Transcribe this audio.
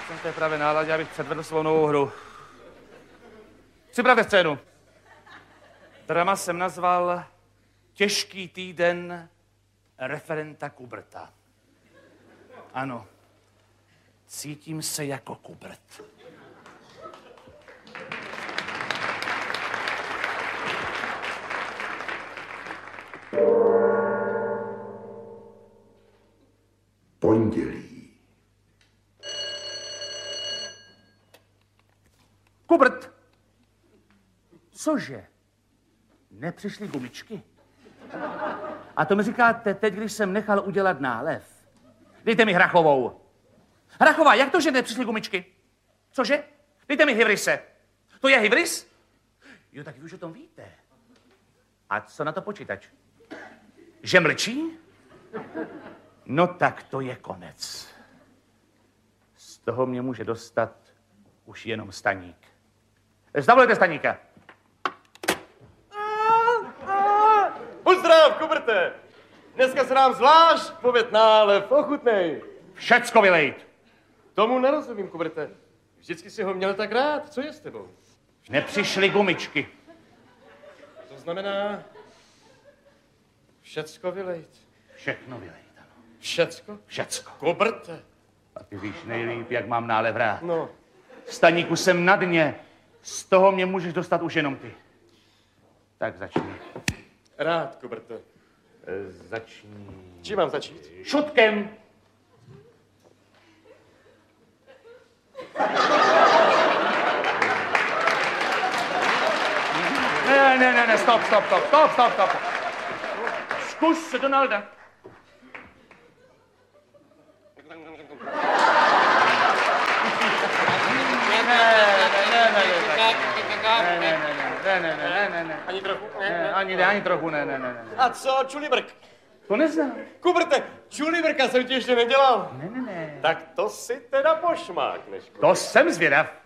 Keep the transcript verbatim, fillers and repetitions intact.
Jsem v té pravé náladě, abych předvedl svou novou hru. Připravte scénu. Drama jsem nazval Těžký týden referenta Kuberta. Ano, cítím se jako Kubert. Pondělí. Kubert! Cože? Nepřišly gumičky? A to mi říkáte teď, když jsem nechal udělat nálev. Dejte mi hrachovou. Hrachová, jak to, že nepřišly gumičky? Cože? Dejte mi hybrise. To je hybris? Jo, tak vy už o tom víte. A co na to počítač? Že mlčí? No tak to je konec. Z toho mě může dostat už jenom Staník. Zavolejte Staníka. Pozdrav, Kuberte! Dneska se nám zvlášť pověd nálev, ochutnej. Všecko vylejt. Tomu nerozumím, Kuberte. Vždycky si ho měl tak rád. Co je s tebou? Nepřišly gumičky. To znamená... Všecko vylejt. Všechno vylejt, ano. Všecko? Všecko. Kuberte. A ty víš nejlíp, jak mám nálev rád. No. Staníku, jsem na dně. Z toho mě můžeš dostat už jenom ty. Tak začni. Rád, Kuberte. E, začni... Čím mám začít? Šutkem. Ne, ne, ne, ne, stop, stop, stop, stop, stop, stop. Zkus se, Donalda. Ne, ne, ne, ne, ne. Ani trochu? Ne, ani ne, ani trochu, ne, ne, ne, ne. A co, čulibrk? To neznám. Kuberte, čulibrka jsem ti ještě nedělal. Ne, ne, ne. Tak to si teda pošmákneš. To jsem zvědav.